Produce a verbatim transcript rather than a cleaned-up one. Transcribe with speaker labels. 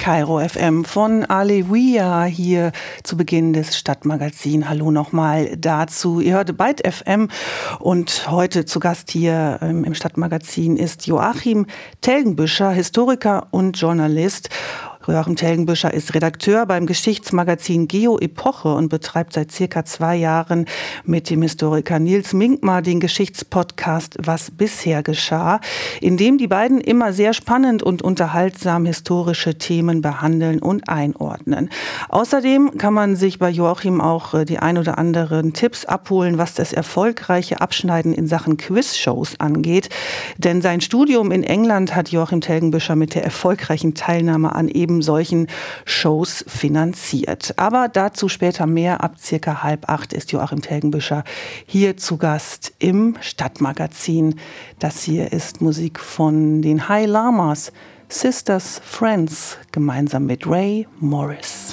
Speaker 1: Kairo F M von Alewiya hier zu Beginn des Stadtmagazin. Hallo nochmal dazu. Ihr hört Byte F M und heute zu Gast hier ähm, im Stadtmagazin ist Joachim Telgenbüscher, Historiker und Journalist. Joachim Telgenbüscher ist Redakteur beim Geschichtsmagazin Geo Epoche und betreibt seit circa zwei Jahren mit dem Historiker Nils Minkmar den Geschichtspodcast Was bisher geschah, in dem die beiden immer sehr spannend und unterhaltsam historische Themen behandeln und einordnen. Außerdem kann man sich bei Joachim auch die ein oder anderen Tipps abholen, was das erfolgreiche Abschneiden in Sachen Quizshows angeht. Denn sein Studium in England hat Joachim Telgenbüscher mit der erfolgreichen Teilnahme an eben solchen Shows finanziert. Aber dazu später mehr. Ab circa halb acht ist Joachim Telgenbüscher hier zu Gast im Stadtmagazin. Das hier ist Musik von den High Lamas, Sisters Friends, gemeinsam mit Ray Morris.